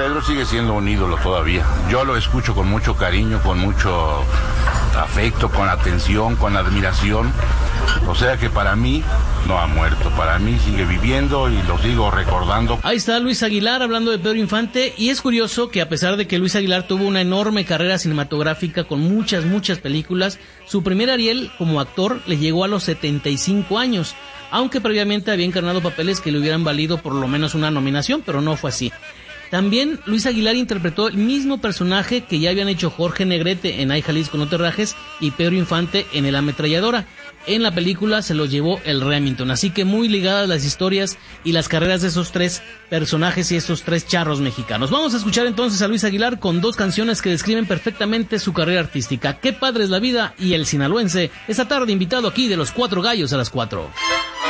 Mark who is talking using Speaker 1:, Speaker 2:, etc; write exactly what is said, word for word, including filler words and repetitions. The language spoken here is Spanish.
Speaker 1: Pedro sigue siendo un ídolo todavía. Yo lo escucho con mucho cariño, con mucho afecto, con atención, con admiración. O sea que para mí no ha muerto, para mí sigue viviendo y lo sigo recordando.
Speaker 2: Ahí está Luis Aguilar hablando de Pedro Infante, y es curioso que a pesar de que Luis Aguilar tuvo una enorme carrera cinematográfica con muchas, muchas películas, su primer Ariel como actor le llegó a los setenta y cinco años, aunque previamente había encarnado papeles que le hubieran valido por lo menos una nominación, pero no fue así. También Luis Aguilar interpretó el mismo personaje que ya habían hecho Jorge Negrete en Ay Jalisco no te rajes y Pedro Infante en El Ametralladora. En la película se los llevó el Remington, así que muy ligadas las historias y las carreras de esos tres personajes y esos tres charros mexicanos. Vamos a escuchar entonces a Luis Aguilar con dos canciones que describen perfectamente su carrera artística. Qué padre es la vida y El Sinaloense, esta tarde invitado aquí de Los Cuatro Gallos a las cuatro.